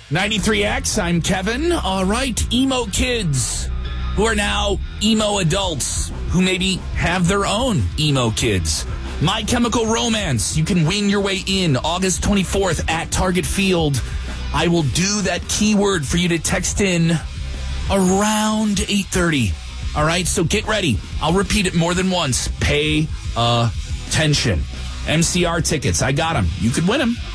93X, I'm Kevin. All right, emo kids who are now emo adults who maybe have their own emo kids. My Chemical Romance, you can wing your way in August 24th at Target Field. I will do that keyword for you to text in around 8:30. All right, so get ready. I'll repeat it more than once. Pay attention. MCR tickets, I got them. You could win them.